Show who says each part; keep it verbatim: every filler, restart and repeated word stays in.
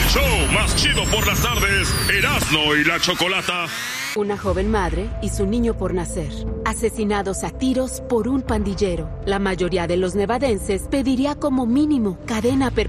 Speaker 1: show más chido por las tardes, Erasmo y la Chocolata.
Speaker 2: Una joven madre y su niño por nacer, asesinados a tiros por un pandillero. La mayoría de los nevadenses pediría como mínimo cadena perpetua.